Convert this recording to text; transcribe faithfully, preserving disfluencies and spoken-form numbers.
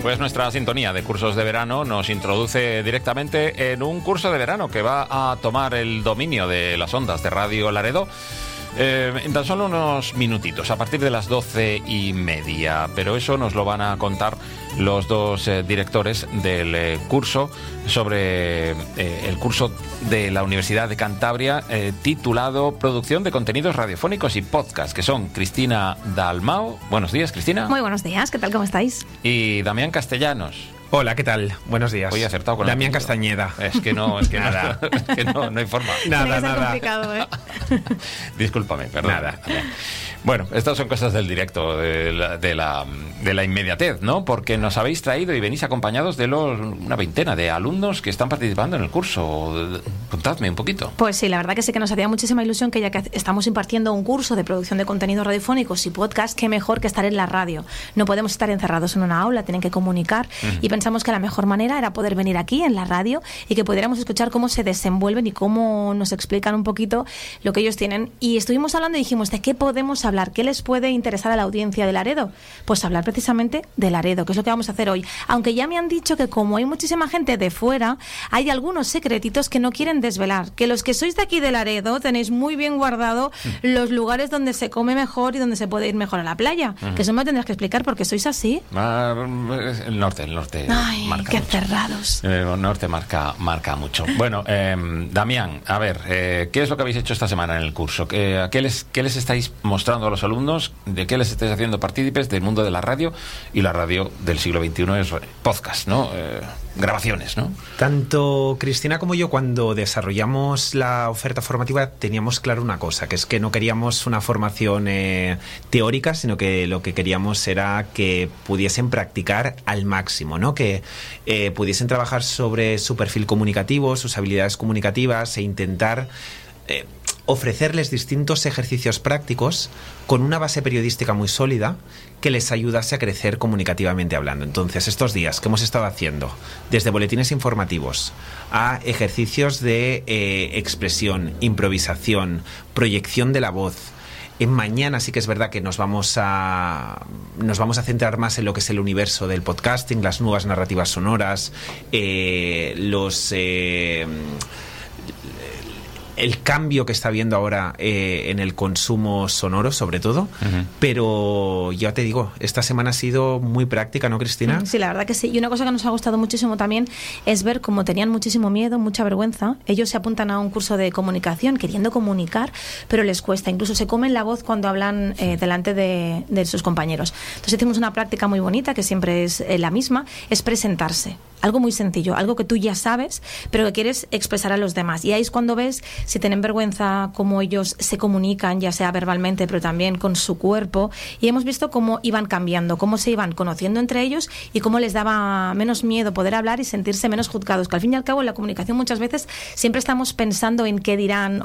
Pues nuestra sintonía de cursos de verano nos introduce directamente en un curso de verano que va a tomar el dominio de las ondas de Radio Laredo eh, en tan solo unos minutitos, a partir de las doce y media. Pero eso nos lo van a contar los dos eh, directores del eh, curso sobre eh, el curso de la Universidad de Cantabria eh, titulado Producción de Contenidos Radiofónicos y Podcast, que son Cristina Dalmau. Buenos días, Cristina. Muy buenos días, ¿qué tal? ¿Cómo estáis? Y Damián Castellanos. Hola, ¿qué tal? Buenos días. Hoy he acertado con Damián el Castañeda. Es que no, es que nada. No, es que no, no hay forma. Nada, Tiene que ser nada. complicado, ¿eh? Discúlpame, perdón. Nada. Bueno, estas son cosas del directo, de la, de la, de la inmediatez, ¿no? Porque nos habéis traído y venís acompañados de los, una veintena de alumnos que están participando en el curso. Contadme un poquito. Pues sí, la verdad que sí que nos hacía muchísima ilusión que ya que estamos impartiendo un curso de producción de contenidos radiofónicos y podcast, qué mejor que estar en la radio. No podemos estar encerrados en una aula, tienen que comunicar uh-huh. y pensamos que la mejor manera era poder venir aquí en la radio y que pudiéramos escuchar cómo se desenvuelven y cómo nos explican un poquito lo que ellos tienen. Y estuvimos hablando y dijimos, ¿de qué podemos hablar? ¿Qué les puede interesar a la audiencia de Laredo? Pues hablar precisamente de Laredo, que es lo que vamos a hacer hoy. Aunque ya me han dicho que como hay muchísima gente de fuera, hay algunos secretitos que no quieren desvelar. Que los que sois de aquí de Laredo tenéis muy bien guardado mm. los lugares donde se come mejor y donde se puede ir mejor a la playa. Mm. Que eso me lo tendrás que explicar porque sois así. El norte, el norte. Ay, marca qué mucho. cerrados. El norte marca, marca mucho. Bueno, eh, Damián, a ver, eh, ¿qué es lo que habéis hecho esta semana en el curso? ¿Qué, qué, les, ¿Qué les estáis mostrando a los alumnos? ¿De qué les estáis haciendo partícipes del mundo de la radio? Y la radio del siglo veintiuno es podcast, ¿no? Eh, grabaciones, ¿no? Tanto Cristina como yo, cuando desarrollamos la oferta formativa, teníamos claro una cosa, que es que no queríamos una formación eh, teórica, sino que lo que queríamos era que pudiesen practicar al máximo, ¿no? Que eh, pudiesen trabajar sobre su perfil comunicativo, sus habilidades comunicativas e intentar eh, ofrecerles distintos ejercicios prácticos con una base periodística muy sólida que les ayudase a crecer comunicativamente hablando. Entonces, estos días que hemos estado haciendo, desde boletines informativos a ejercicios de eh, expresión, improvisación, proyección de la voz. En mañana sí que es verdad que nos vamos a nos vamos a centrar más en lo que es el universo del podcasting, las nuevas narrativas sonoras, eh, los... Eh, el cambio que está habiendo ahora eh, en el consumo sonoro, sobre todo. Uh-huh. Pero ya te digo, esta semana ha sido muy práctica, ¿no, Cristina? Sí, la verdad que sí. Y una cosa que nos ha gustado muchísimo también es ver cómo tenían muchísimo miedo, mucha vergüenza. Ellos se apuntan a un curso de comunicación queriendo comunicar, pero les cuesta. Incluso se comen la voz cuando hablan eh, delante de, de sus compañeros. Entonces hicimos una práctica muy bonita, que siempre es eh, la misma, es presentarse. Algo muy sencillo, algo que tú ya sabes, pero que quieres expresar a los demás. Y ahí es cuando ves si tienen vergüenza, cómo ellos se comunican, ya sea verbalmente, pero también con su cuerpo. Y hemos visto cómo iban cambiando, cómo se iban conociendo entre ellos y cómo les daba menos miedo poder hablar y sentirse menos juzgados. Que al fin y al cabo en la comunicación muchas veces siempre estamos pensando en qué dirán,